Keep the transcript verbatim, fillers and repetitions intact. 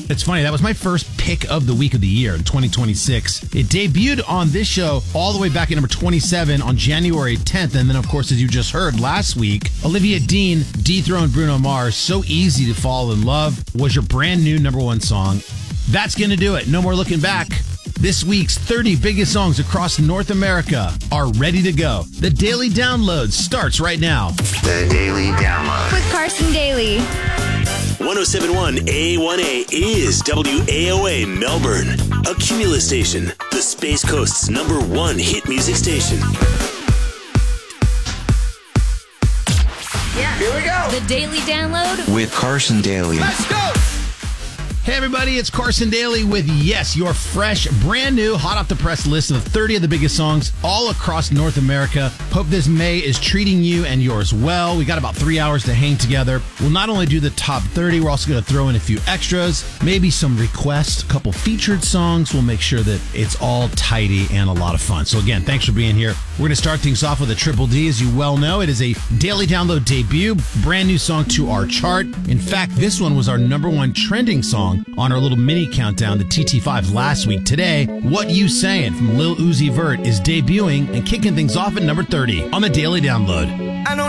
It's funny, that was my first pick of the week of the year in twenty twenty-six. It debuted on this show all the way back at number twenty-seven on January tenth. And then, of course, as you just heard last week, Olivia Dean dethroned Bruno Mars. So Easy to Fall in Love was your brand new number one song. That's going to do it. No more looking back. This week's thirty biggest songs across North America are ready to go. The Daily Download starts right now. The Daily Download. With Carson Daly. one oh seven point one A one A is W A O A Melbourne, a Cumulus station, the Space Coast's number one hit music station. Yeah. Here we go. The Daily Download. With Carson Daly. Let's go! Hey everybody, it's Carson Daly with, yes, your fresh, brand new, hot off the press list of thirty of the biggest songs all across North America. Hope this May is treating you and yours well. We got about three hours to hang together. We'll not only do the top thirty, we're also going to throw in a few extras, maybe some requests, a couple featured songs. We'll make sure that it's all tidy and a lot of fun. So again, thanks for being here. We're going to start things off with a Triple D. As you well know, it is a Daily Download debut, brand new song to our chart. In fact, this one was our number one trending song on our little mini countdown, the T T five last week. Today, What You Sayin' from Lil Uzi Vert is debuting and kicking things off at number thirty on the Daily Download.